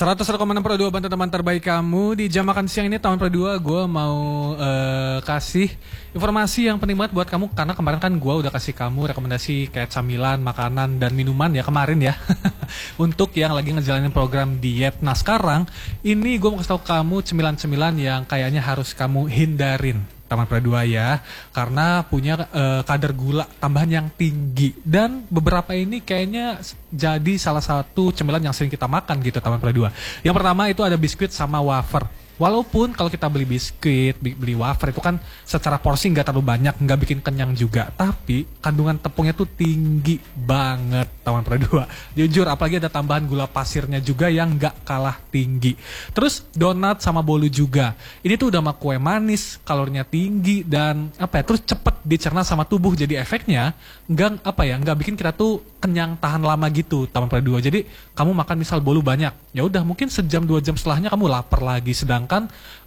101,6 Bantu teman terbaik kamu. Di jam makan siang ini tahun kedua gue mau kasih informasi yang penting banget buat kamu. Karena kemarin kan gue udah kasih kamu rekomendasi kayak camilan, makanan, dan minuman ya kemarin ya. Untuk yang lagi ngejalanin program diet. Nah sekarang ini gue mau kasih tau kamu cemilan-cemilan yang kayaknya harus kamu hindarin Taman Pradua ya, karena punya kadar gula tambahan yang tinggi dan beberapa ini kayaknya jadi salah satu cemilan yang sering kita makan gitu Taman Pradua. Yang pertama itu ada biskuit sama wafer. Walaupun kalau kita beli biskuit, beli wafer itu kan secara porsi nggak terlalu banyak, nggak bikin kenyang juga. Tapi kandungan tepungnya tuh tinggi banget Taman Pradua. Jujur, apalagi ada tambahan gula pasirnya juga yang nggak kalah tinggi. Terus donat sama bolu juga. Ini tuh udah mah kue manis, kalorinya tinggi dan terus cepet dicerna sama tubuh. Jadi efeknya nggak bikin kita tuh kenyang tahan lama gitu Taman Pradua. Jadi kamu makan misal bolu banyak, ya udah mungkin sejam 2 jam setelahnya kamu lapar lagi. Sedangkan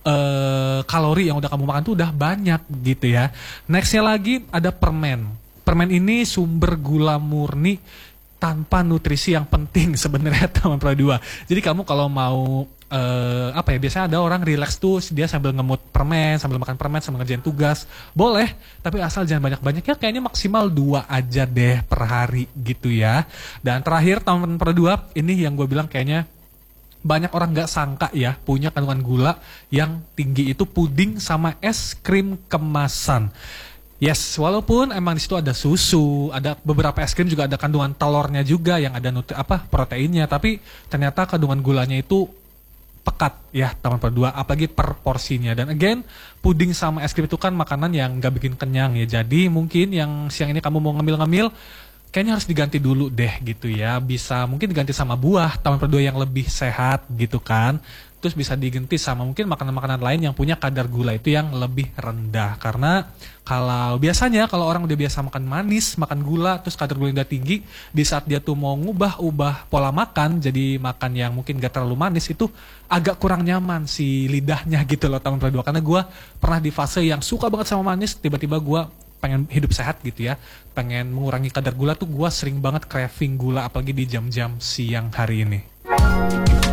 kalori yang udah kamu makan tuh udah banyak gitu ya. Nextnya lagi ada permen. Permen ini sumber gula murni tanpa nutrisi yang penting sebenarnya Taman Pradua. Jadi kamu kalau mau biasanya ada orang relax tuh dia sambil ngemut permen, sambil makan permen, sambil ngerjain tugas. Boleh, tapi asal jangan banyak-banyak ya, kayaknya maksimal 2 aja deh per hari gitu ya. Dan terakhir Taman Pradua ini yang gue bilang kayaknya banyak orang nggak sangka ya punya kandungan gula yang tinggi, itu puding sama es krim kemasan. Yes, walaupun emang di situ ada susu, ada beberapa es krim juga ada kandungan telurnya juga yang ada proteinnya, tapi ternyata kandungan gulanya itu pekat ya Taman Pradua, apalagi per porsinya. Dan again, puding sama es krim itu kan makanan yang nggak bikin kenyang ya. Jadi mungkin yang siang ini kamu mau ngemil-ngemil, kayaknya harus diganti dulu deh gitu ya. Bisa mungkin diganti sama buah Taman Pradua yang lebih sehat gitu kan. Terus bisa diganti sama mungkin makanan-makanan lain yang punya kadar gula itu yang lebih rendah. Karena kalau biasanya kalau orang udah biasa makan manis, makan gula, terus kadar gula udah tinggi, di saat dia tuh mau ngubah pola makan jadi makan yang mungkin gak terlalu manis, itu agak kurang nyaman si lidahnya gitu loh Taman Pradua. Karena gue pernah di fase yang suka banget sama manis, tiba-tiba gue pengen hidup sehat gitu ya, pengen mengurangi kadar gula tuh gue sering banget craving gula apalagi di jam-jam siang hari ini.